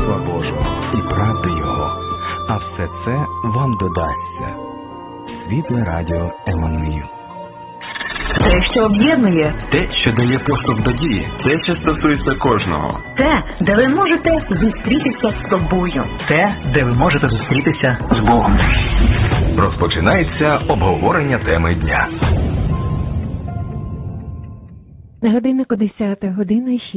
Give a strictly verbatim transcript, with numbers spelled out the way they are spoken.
Царства Божого і правди Його, а все це вам додасться. Світле радіо Еммануїл. Те, що об'єднує. Те, що дає поштовх до дії. Те, що стосується кожного. Те, де ви можете зустрітися з собою. Те, де ви можете зустрітися з Богом. Розпочинається обговорення теми дня. На годиннику десята година.